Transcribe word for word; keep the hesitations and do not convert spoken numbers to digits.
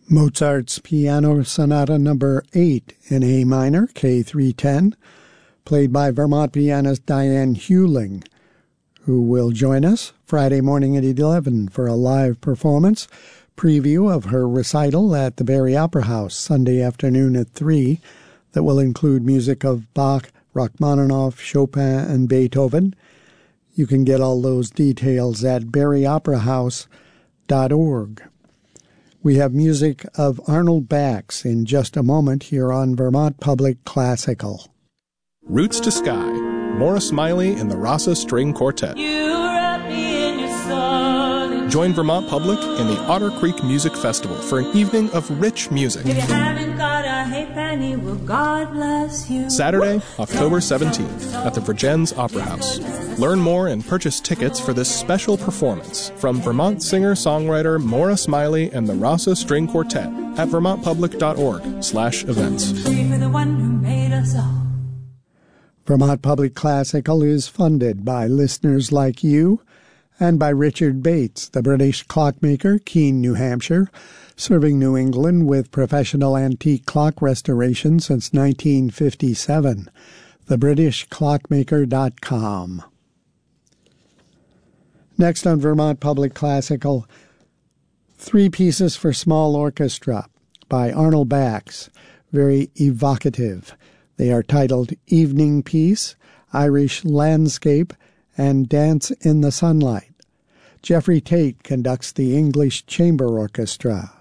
Mozart's Piano Sonata Number eight in A minor, K three ten, played by Vermont pianist Diane Hewling, who will join us Friday morning at eleven for a live performance, preview of her recital at the Barry Opera House Sunday afternoon at three, that will include music of Bach, Rachmaninoff, Chopin, and Beethoven. You can get all those details at barry opera house dot org. We have music of Arnold Bax in just a moment here on Vermont Public Classical. Roots to Sky, Maura Smiley and the Rasa String Quartet. You wrap me in your solitude. Join Vermont Public in the Otter Creek Music Festival for an evening of rich music. If you haven't got a halfpenny, well, God bless you. Saturday, October seventeenth, at the Virgins Opera House. Learn more and purchase tickets for this special performance from Vermont singer-songwriter Maura Smiley and the Rasa String Quartet at vermont public dot org slash events. Pray for the one who made us all. Vermont Public Classical is funded by listeners like you and by Richard Bates, the British clockmaker, Keene, New Hampshire, serving New England with professional antique clock restoration since nineteen fifty-seven. the british clockmaker dot com. Next on Vermont Public Classical, Three Pieces for Small Orchestra by Arnold Bax, very evocative. They are titled Evening Piece, Irish Landscape, and Dance in the Sunlight. Jeffrey Tate conducts the English Chamber Orchestra.